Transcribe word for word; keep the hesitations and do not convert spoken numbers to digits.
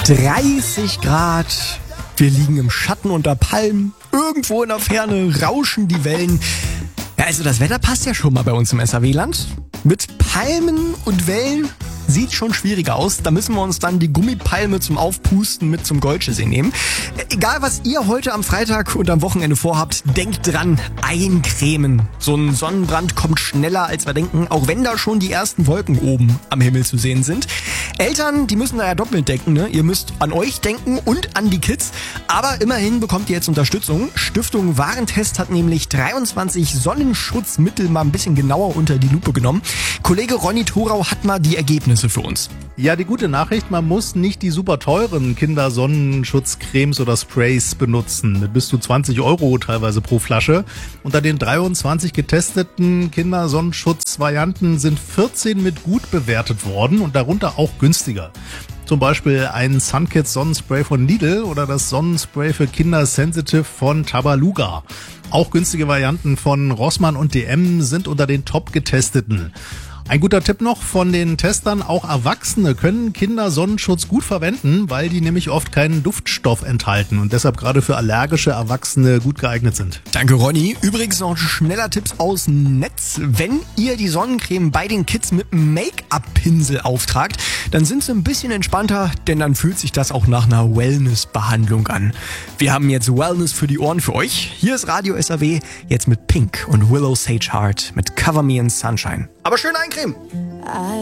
dreißig Grad, wir liegen im Schatten unter Palmen, irgendwo in der Ferne rauschen die Wellen. Ja, also das Wetter passt ja schon mal bei uns im S A W-Land. Mit Palmen und Wellen sieht schon schwieriger aus. Da müssen wir uns dann die Gummipalme zum Aufpusten mit zum Goldsee nehmen. Egal, was ihr heute am Freitag und am Wochenende vorhabt, denkt dran, eincremen. So ein Sonnenbrand kommt schneller, als wir denken, auch wenn da schon die ersten Wolken oben am Himmel zu sehen sind. Eltern, die müssen da ja doppelt denken, ne? Ihr müsst an euch denken und an die Kids. Aber immerhin bekommt ihr jetzt Unterstützung. Stiftung Warentest hat nämlich dreiundzwanzig Sonnenschutzmittel mal ein bisschen genauer unter die Lupe genommen. Kollege Ronny Thorau hat mal die Ergebnisse für uns. Ja, die gute Nachricht, man muss nicht die super teuren Kindersonnenschutzcremes oder Sprays benutzen. Mit bis zu zwanzig Euro teilweise pro Flasche. Unter den dreiundzwanzig getesteten Kindersonnenschutzvarianten sind vierzehn mit gut bewertet worden und darunter auch günstiger. Zum Beispiel ein Sunkids Sonnenspray von Lidl oder das Sonnenspray für Kinder Sensitive von Tabaluga. Auch günstige Varianten von Rossmann und D M sind unter den top getesteten. Ein guter Tipp noch von den Testern, auch Erwachsene können Kindersonnenschutz gut verwenden, weil die nämlich oft keinen Duftstoff enthalten und deshalb gerade für allergische Erwachsene gut geeignet sind. Danke, Ronny. Übrigens noch schneller Tipps aus dem Netz. Wenn ihr die Sonnencreme bei den Kids mit einem Make-up-Pinsel auftragt, dann sind sie ein bisschen entspannter, denn dann fühlt sich das auch nach einer Wellness-Behandlung an. Wir haben jetzt Wellness für die Ohren für euch. Hier ist Radio S A W, jetzt mit Pink und Willow Sage Heart mit Cover Me in Sunshine. Aber schön eincremen!